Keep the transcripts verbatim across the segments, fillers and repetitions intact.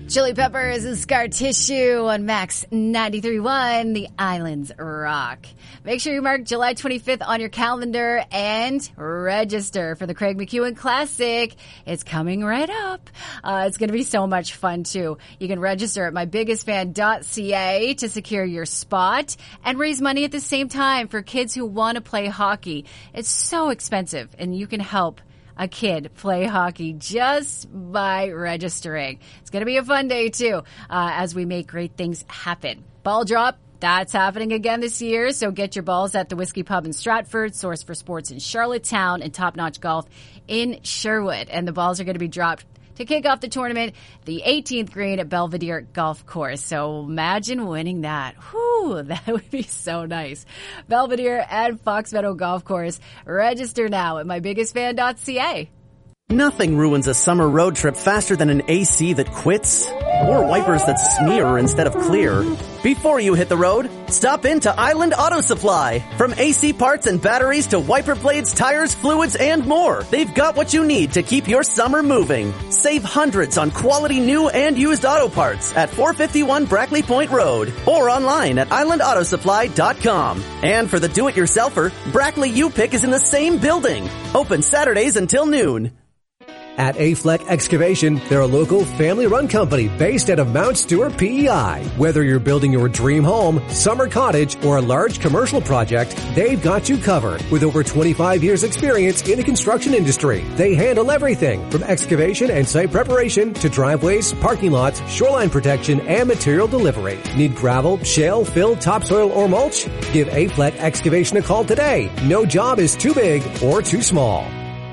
Chili Peppers and Scar Tissue on Max ninety-three point one, The Islands Rock. Make sure you mark July twenty-fifth on your calendar and register for the Craig McEwen Classic. It's coming right up. Uh, it's going to be so much fun, too. You can register at my biggest fan dot c a to secure your spot and raise money at the same time for kids who want to play hockey. It's so expensive, and you can help a kid play hockey just by registering. It's going to be a fun day, too, uh, as we make great things happen. Ball drop, that's happening again this year, so get your balls at the Whiskey Pub in Stratford, Source for Sports in Charlottetown, and Top Notch Golf in Sherwood. And the balls are going to be dropped to kick off the tournament, the eighteenth green at Belvedere Golf Course. So imagine winning that. Whew, that would be so nice. Belvedere and Fox Meadow Golf Course. Register now at my biggest fan dot c a. Nothing ruins a summer road trip faster than an A C that quits or wipers that smear instead of clear. Before you hit the road, stop into Island Auto Supply. From A C parts and batteries to wiper blades, tires, fluids, and more, they've got what you need to keep your summer moving. Save hundreds on quality new and used auto parts at four fifty-one Brackley Point Road or online at island auto supply dot com. And for the do-it-yourselfer, Brackley U-Pick is in the same building. Open Saturdays until noon. At A-Fleck Excavation, they're a local family-run company based out of Mount Stewart, P E I. Whether you're building your dream home, summer cottage, or a large commercial project, they've got you covered. With over twenty-five years experience in the construction industry, they handle everything from excavation and site preparation to driveways, parking lots, shoreline protection, and material delivery. Need gravel, shale, fill, topsoil, or mulch? Give A-Fleck Excavation a call today. No job is too big or too small.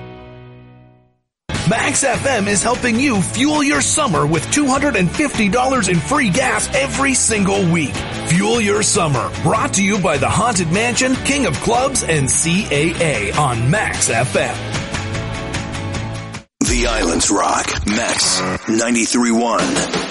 Max F M is helping you fuel your summer with two hundred fifty dollars in free gas every single week. Fuel your summer. Brought to you by the Haunted Mansion, King of Clubs, and C A A on Max F M. The Islands Rock. Max ninety-three point one.